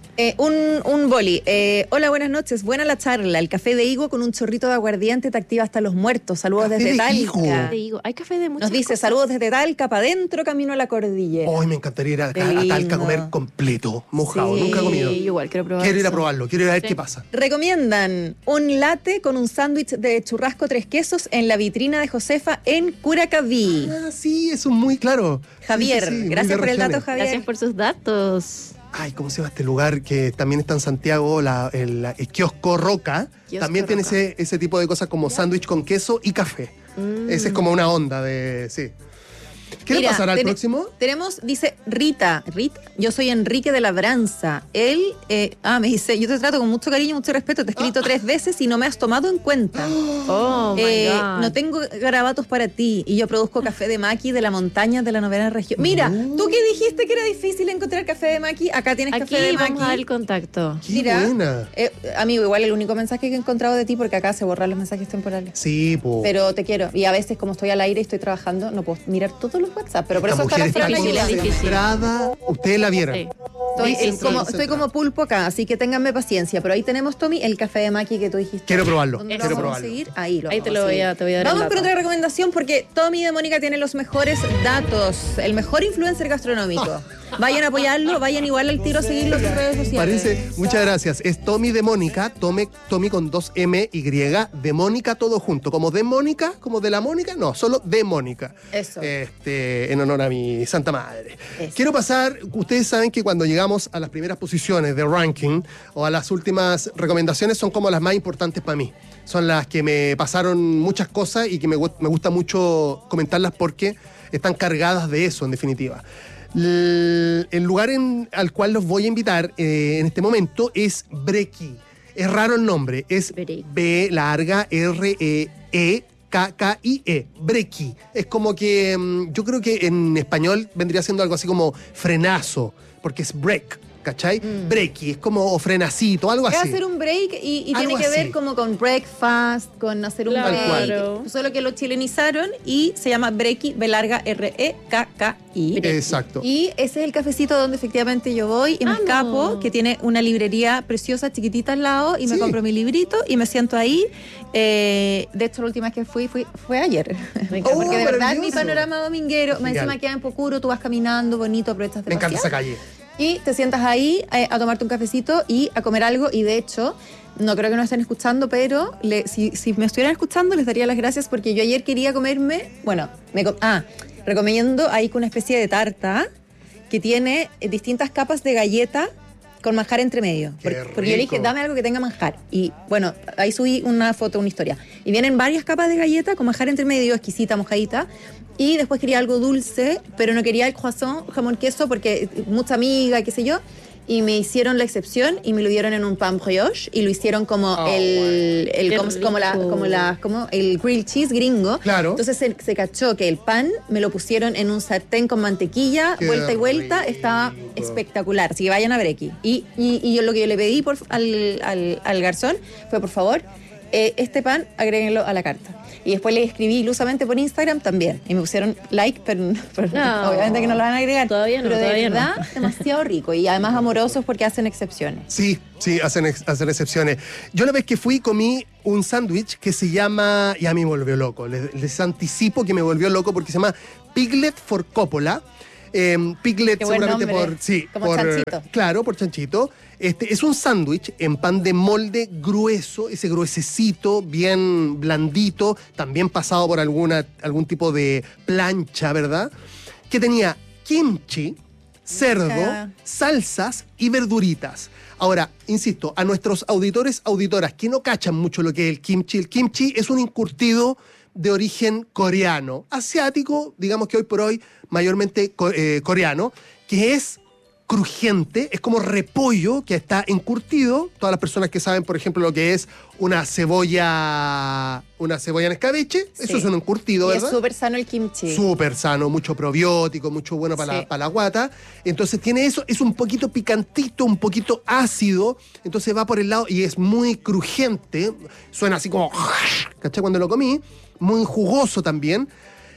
B: Un boli. Hola, buenas noches. Buena la charla. El café de higo con un chorrito de aguardiente te activa hasta los muertos. Saludos
C: Café
B: desde
C: de
B: Talca.
C: higo.
D: Hay café de muchas
B: Nos dice,
D: cosas.
B: saludos desde Talca, para adentro, camino a la cordillera.
C: Hoy me encantaría ir a Talca a comer completo, mojado.
B: Sí.
C: Nunca he comido.
D: Sí, igual, quiero probar
C: Quiero ir a
D: eso.
C: probarlo, quiero ir a ver
D: Sí.
C: qué pasa.
B: Recomiendan un latte con un sándwich de churrasco 3 quesos en la vitrina de Josefa en Curacaví.
C: Ah, sí, eso es muy claro.
B: Javier,
C: Sí, muy
B: gracias
C: de
B: por el dato,
C: regiones.
B: Javier.
D: Gracias por sus datos.
C: Ay, ¿cómo se llama este lugar que también está en Santiago? El Kiosco Roca.
D: Kiosco
C: También tiene
D: Roca.
C: ese tipo de cosas como sándwich con queso y café. Ese es como una onda de... Sí. ¿Qué le
B: Mira,
C: pasará al próximo?
B: Tenemos, dice Rita, yo soy Enrique de Labranza. Él, me dice, yo te trato con mucho cariño y mucho respeto, te he escrito 3 veces y no me has tomado en cuenta.
D: Oh, my God.
B: No tengo garabatos para ti y yo produzco café de maqui de la montaña de la 9ª región. Mira, tú que dijiste que era difícil encontrar café de maqui, acá tienes
D: Aquí
B: café de
D: vamos
B: maqui.
D: a dar el contacto.
C: ¡Qué
B: Mira,
C: buena!
B: Amigo, igual el único mensaje que he encontrado de ti, porque acá se borran los mensajes temporales.
C: Sí, po.
B: Pero te quiero. Y a veces, como estoy al aire y estoy trabajando, no puedo mirar todos los WhatsApp. Pero por
C: Esta
B: eso está la
C: mujer está
B: Fran
D: difícil,
B: ayudando.
D: es difícil.
C: concentrada. Ustedes la vieron.
D: Sí.
B: Estoy como pulpo acá, así que ténganme paciencia. Pero ahí tenemos, Tommy, el café de maqui que tú dijiste.
C: Quiero probarlo,
B: ¿Dónde
C: quiero
B: lo vamos a
C: probarlo.
B: conseguir? Ahí lo
D: Ahí
B: vamos
D: te lo voy a dar
B: Vamos
D: el
B: por
D: dato.
B: otra recomendación porque Tommy de Mónica tiene los mejores datos. El mejor influencer gastronómico. Vayan a apoyarlo, vayan igual al tiro a seguirlo en sus redes sociales.
C: Parece, muchas gracias. Es Tommy de Mónica, Tommy con 2 M y de Mónica todo junto. Como de Mónica, como de la Mónica, no, solo de Mónica.
B: Eso.
C: En honor a mi santa madre.
B: Eso.
C: Quiero pasar, ustedes saben que cuando llegamos a las primeras posiciones de ranking o a las últimas recomendaciones son como las más importantes para mí. Son las que me pasaron muchas cosas y que me gusta mucho comentarlas porque están cargadas de eso, en definitiva. El lugar al cual los voy a invitar en este momento es Brequi. Es raro el nombre, es
D: Brequi.
C: B larga R-E-E K-K-I-E, Brequi. Es como que yo creo que en español vendría siendo algo así como frenazo, porque es break, ¿cachai? Brequi, es como o frenacito, algo
B: Es
C: así.
B: hacer un break y
C: Algo
B: tiene que ver
C: así.
B: como con breakfast, con hacer un
D: Claro.
B: break. Solo que lo chilenizaron y se llama Brequi, B larga R-E-K-K-I.
C: Exacto.
B: Y ese es el cafecito donde efectivamente yo voy y me escapo, que tiene una librería preciosa, chiquitita al lado, y me
C: Sí.
B: compro mi librito y me siento ahí. De hecho, la última vez que fue ayer.
C: Oh,
B: Porque de verdad
C: maravilloso.
B: mi panorama dominguero, me
C: Genial.
B: encima queda en Pocuro, tú vas caminando, bonito, aprovechas
C: Me encanta
B: demasiado.
C: esa calle.
B: Y te sientas ahí a tomarte un cafecito y a comer algo. Y de hecho, no creo que nos estén escuchando, pero si me estuvieran escuchando, les daría las gracias porque yo ayer quería comerme... Bueno, recomiendo ahí con una especie de tarta que tiene distintas capas de galleta con manjar entre medio. Porque yo le dije, dame algo que tenga manjar. Y bueno, ahí subí una foto, una historia. Y vienen varias capas de galleta con manjar entre medio, exquisita, mojadita. Y después quería algo dulce, pero no quería el croissant, jamón, queso, porque mucha amiga, qué sé yo. Y me hicieron la excepción y me lo dieron en un pan brioche y lo hicieron como el grilled cheese gringo.
C: Claro.
B: Entonces se cachó que el pan me lo pusieron en un sartén con mantequilla, vuelta y vuelta, estaba espectacular. Así que vayan a ver aquí. Y yo lo que yo le pedí al garzón fue, por favor, este pan agréguenlo a la carta. Y después le escribí ilusamente por Instagram también. Y me pusieron like, pero
D: No,
B: obviamente que no lo van a agregar.
D: Todavía no,
B: pero de
D: todavía
B: verdad, demasiado rico. Y además amorosos porque hacen excepciones.
C: Sí, hacen excepciones. Yo la vez que fui comí un sándwich que se llama, y a mí me volvió loco, les anticipo que me volvió loco porque se llama Piglet for Coppola. Piglet
B: Qué buen
C: seguramente
B: nombre. Como chanchito.
C: Claro, por chanchito. Es un sándwich en pan de molde grueso, ese gruesecito, bien blandito, también pasado por algún tipo de plancha, ¿verdad? Que tenía kimchi, cerdo, salsas y verduritas. Ahora, insisto, a nuestros auditoras que no cachan mucho lo que es el kimchi es un encurtido de origen coreano, asiático, digamos que hoy por hoy mayormente coreano, que es crujiente, es como repollo que está encurtido. Todas las personas que saben, por ejemplo, lo que es una cebolla en escabeche, sí. Eso es un encurtido, ¿verdad?
B: Y es súper sano el kimchi.
C: Súper sano, mucho probiótico, mucho bueno para la guata. Entonces tiene eso, es un poquito picantito, un poquito ácido, entonces va por el lado y es muy crujiente, suena así como, ¿cachai? Cuando lo comí, muy jugoso también.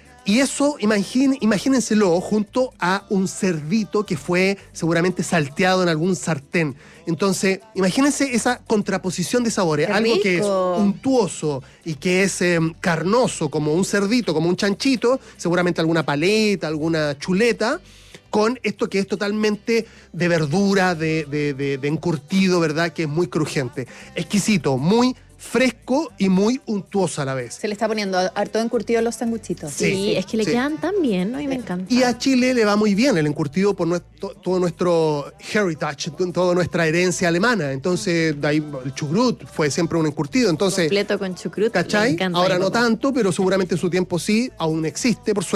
C: Y eso, imagínenselo junto a un cerdito que fue seguramente salteado en algún sartén. Entonces, imagínense esa contraposición de sabores. Algo que es untuoso y que es carnoso, como un cerdito, como un chanchito, seguramente alguna paleta, alguna chuleta, con esto que es totalmente de verdura, de encurtido, ¿verdad? Que es muy crujiente. Exquisito, muy fresco y muy untuoso a la vez.
B: Se le está poniendo harto encurtido los sanguchitos.
D: Sí, es que le quedan tan bien, ¿no? Y me encanta.
C: Y a Chile le va muy bien el encurtido por todo nuestro heritage, toda nuestra herencia alemana. Entonces, de ahí el chucrut fue siempre un encurtido. Entonces,
D: completo con chucrut.
C: ¿cachai? Ahora no tanto, pero seguramente en su tiempo sí, aún existe, por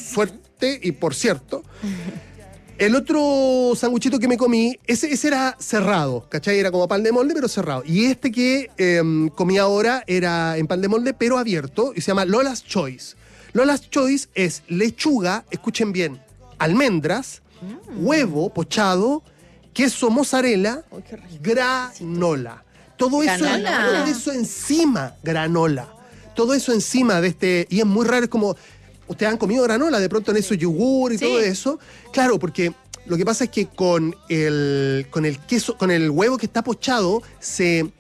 C: suerte y por cierto. El otro sanguchito que me comí, ese era cerrado, ¿cachai? Era como pan de molde, pero cerrado. Y este que comí ahora era en pan de molde, pero abierto, y se llama Lola's Choice. Lola's Choice es lechuga, escuchen bien, almendras, huevo pochado, queso mozzarella, granola. Todo eso encima, granola. Todo eso encima de este, y es muy raro, es como... Ustedes han comido granola de pronto en esos yogur y todo eso. Claro, porque lo que pasa es que con el queso, con el huevo que está pochado, se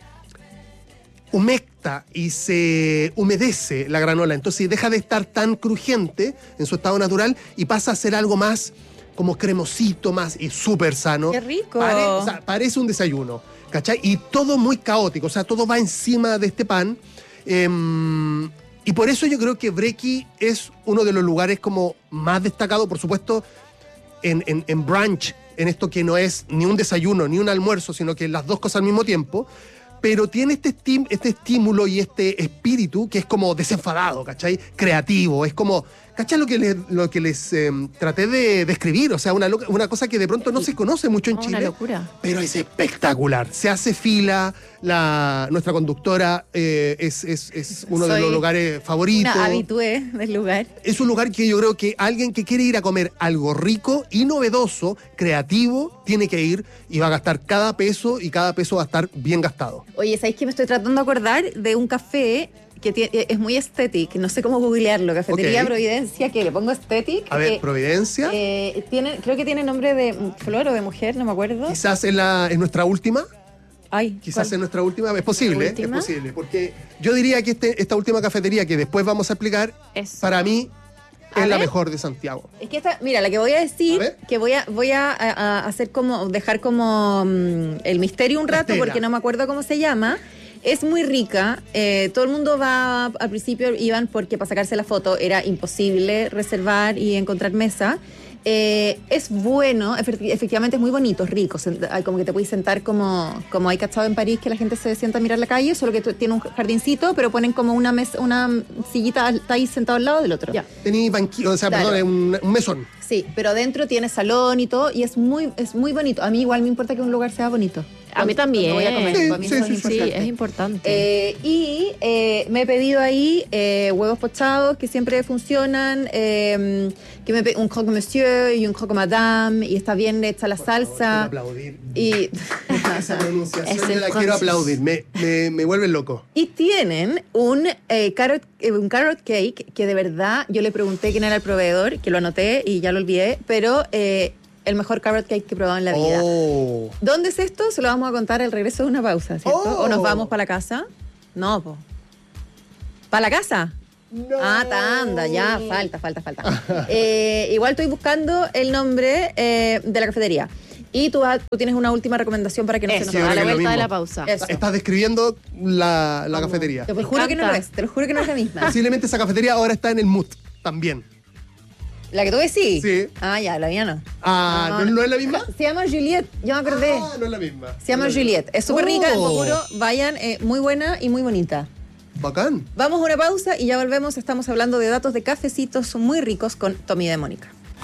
C: humecta y se humedece la granola. Entonces deja de estar tan crujiente en su estado natural y pasa a ser algo más como cremosito, más y súper sano.
B: ¡Qué rico!
C: Parece un desayuno, ¿cachai? Y todo muy caótico, o sea, todo va encima de este pan. Y por eso yo creo que Breki es uno de los lugares como más destacado, por supuesto, en brunch, en esto que no es ni un desayuno ni un almuerzo, sino que las dos cosas al mismo tiempo, pero tiene este estímulo y este espíritu que es como desenfadado, ¿cachai? Creativo, es como... ¿Cachai lo que les traté de describir? O sea, una cosa que de pronto no se conoce mucho en Chile.
D: Una locura.
C: Pero es espectacular. Se hace fila, nuestra conductora es uno de los lugares favoritos.
B: Una habitué del lugar.
C: Es un lugar que yo creo que alguien que quiere ir a comer algo rico y novedoso, creativo, tiene que ir y va a gastar cada peso y cada peso va a estar bien gastado.
B: Oye, ¿sabéis que me estoy tratando de acordar de un café que es muy estético, no sé cómo googlearlo, Cafetería Providencia, que le pongo estético.
C: A ver, Providencia.
B: Creo que tiene nombre de flor o de mujer, no me acuerdo.
C: Quizás en nuestra última. Quizás
B: ¿cuál?
C: en nuestra última, es posible, porque yo diría que esta última cafetería que después vamos a explicar, para mí es la
B: ver.
C: mejor de Santiago.
B: Es que mira, la que voy a decir,
C: A ver.
B: que voy a hacer como, dejar como el misterio un
C: La
B: rato,
C: estela.
B: porque no me acuerdo cómo se llama. Es muy rica. Todo el mundo va, al principio iban porque para sacarse la foto era imposible reservar y encontrar mesa. Es bueno, efectivamente es muy bonito, es rico. Como que te puedes sentar como hay cachado en París, que la gente se sienta a mirar la calle, solo que tiene un jardincito, pero ponen como una sillita, está ahí sentado al lado del otro.
D: Ya.
C: Tení banquillo, o sea,
B: Claro.
C: perdón, un mesón.
B: Sí, pero dentro tiene salón y todo, y es muy bonito. A mí igual me importa que un lugar sea bonito.
D: A mí también.
B: Cuando voy a comer,
C: Sí,
B: para mí
C: sí,
B: eso
C: sí,
B: es
C: sí,
D: Sí,
B: importante.
D: es importante.
B: Me he pedido ahí huevos pochados que siempre funcionan, un croque monsieur y un croque madame, y está bien hecha la
C: Quiero
B: salsa.
C: aplaudir.
B: Y,
C: Esa pronunciación
D: Es
C: yo
D: el
C: la quiero
D: francés.
C: aplaudir. Me vuelve loco.
B: y tienen un carrot cake que de verdad yo le pregunté quién era el proveedor, que lo anoté y ya lo olvidé, pero el mejor carrot cake que he probado en la vida.
C: Oh.
B: ¿Dónde es esto? Se lo vamos a contar al regreso de una pausa, ¿cierto?
C: Oh.
B: ¿O nos vamos para la casa? No, po. ¿Para la casa?
C: No.
B: Ah, tanda, ya, falta. Igual estoy buscando el nombre de la cafetería. Y tú tienes una última recomendación para que no se nos
C: yo
D: a
C: creo
D: la
C: que es lo
D: vuelta de
C: mismo.
D: la pausa.
B: Eso.
C: Estás describiendo la cafetería.
B: Te
D: Me
B: juro que no lo
D: encanta.
B: es, te lo juro que no es la misma.
C: Posiblemente esa cafetería ahora está en el MUT también.
B: ¿La que tú decís?
C: Sí.
B: Ah, ya, la mía no.
C: Ah, ¿no es la misma?
B: Se llama Juliette, ya me acordé.
C: Ah, no es la misma.
B: Se llama Juliette. Es súper rica,
C: Oh.
B: te juro. Vayan, muy buena y muy bonita.
C: Bacán.
B: Vamos a una pausa y ya volvemos. Estamos hablando de datos de cafecitos muy ricos con Tommy de Mónica.